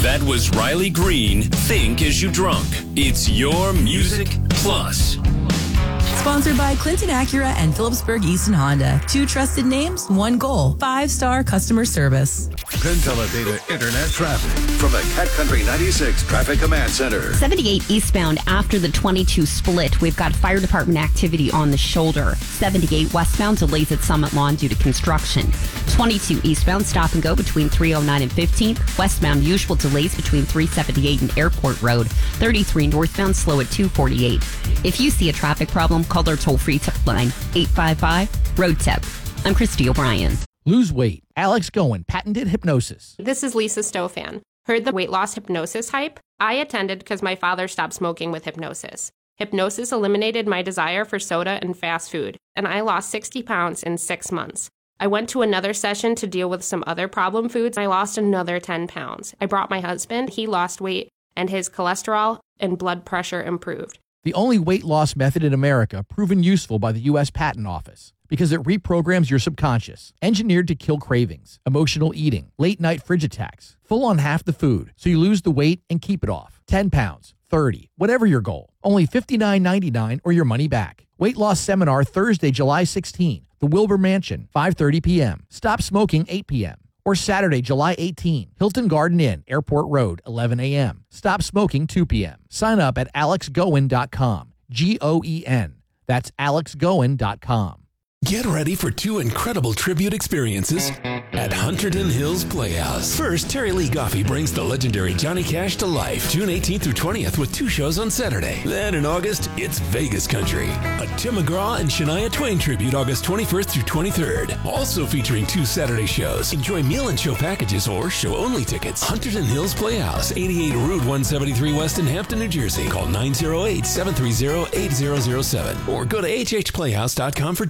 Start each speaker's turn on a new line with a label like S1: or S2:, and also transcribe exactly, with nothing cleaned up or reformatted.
S1: That was Riley Green, Think As You Drunk. It's your Music Plus.
S2: Sponsored by Clinton Acura and Phillipsburg Easton Honda. Two trusted names, one goal. Five-star customer service.
S3: PenTeleData Internet traffic from the Cat Country ninety-six Traffic Command Center.
S4: seventy-eight eastbound after the twenty-two split. We've got fire department activity on the shoulder. seventy-eight westbound delays at Summit Lawn due to construction. twenty-two eastbound stop and go between three oh nine and fifteenth. Westbound usual delays between three seventy-eight and Airport Road. thirty-three northbound slow at two forty-eight. If you see a traffic problem, call their toll-free tip line, eight five five, road tip. I'm Christy O'Brien.
S5: Lose weight. Alex Goen, patented hypnosis.
S6: This is Lisa Stofan. Heard the weight loss hypnosis hype? I attended because my father stopped smoking with hypnosis. Hypnosis eliminated my desire for soda and fast food, and I lost sixty pounds in six months. I went to another session to deal with some other problem foods. I lost another ten pounds. I brought my husband. He lost weight, and his cholesterol and blood pressure improved.
S5: The only weight loss method in America proven useful by the U S Patent Office because it reprograms your subconscious, engineered to kill cravings, emotional eating, late-night fridge attacks, full on half the food, so you lose the weight and keep it off. ten pounds, thirty, whatever your goal. Only fifty-nine ninety-nine or your money back. Weight loss seminar Thursday, July sixteenth, the Wilbur Mansion, five thirty p.m. Stop smoking, eight p.m. Or Saturday, July eighteenth, Hilton Garden Inn, Airport Road, eleven a.m. Stop smoking, two p.m. Sign up at alex goen dot com. G O E N. That's alex goen dot com.
S1: Get ready for two incredible tribute experiences at Hunterdon Hills Playhouse. First, Terry Lee Goffey brings the legendary Johnny Cash to life, June eighteenth through twentieth with two shows on Saturday. Then in August, it's Vegas Country, a Tim McGraw and Shania Twain tribute August twenty-first through twenty-third. Also featuring two Saturday shows. Enjoy meal and show packages or show-only tickets. Hunterdon Hills Playhouse, eighty-eight Route one seventy-three West in Hampton, New Jersey. Call nine oh eight, seven three oh, eight oh oh seven or go to h h playhouse dot com for